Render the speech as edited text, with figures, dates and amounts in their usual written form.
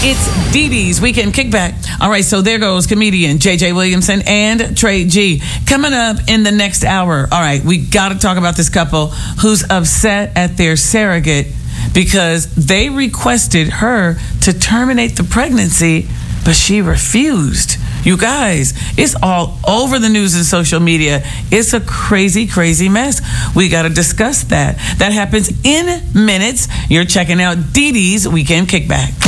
It's Dee Dee's Weekend Kickback. All right, so there goes comedian J.J. Williamson and Trey G. Coming up in the next hour. All right, we got to talk about this couple who's upset at their surrogate because they requested her to terminate the pregnancy, but she refused. You guys, it's all over the news and social media. It's a crazy, crazy mess. We got to discuss that. That happens in minutes. You're checking out Dee Dee's Weekend Kickback.